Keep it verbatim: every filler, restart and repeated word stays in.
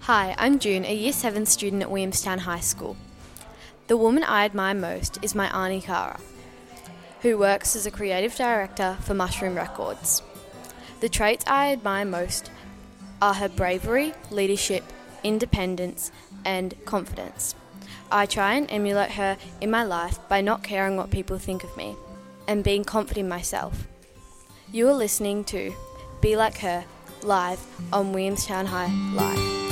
Hi, I'm June, a Year seven student at Williamstown High School. The woman I admire most is my Auntie Cara, who works as a creative director for Mushroom Records. The traits I admire most are her bravery, leadership, independence, and confidence. I try and emulate her in my life by not caring what people think of me and being confident in myself. You are listening to Be Like Her, live on Williamstown High Live.